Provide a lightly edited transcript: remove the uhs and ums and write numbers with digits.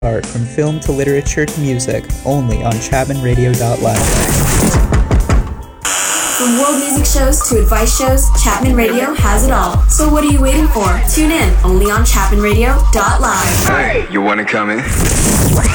art from film to literature to music, only on ChapmanRadio.live. From world music shows to advice shows, Chapman Radio has it all. So what are you waiting for? Tune in, only on ChapmanRadio.live. Hey, you wanna come in?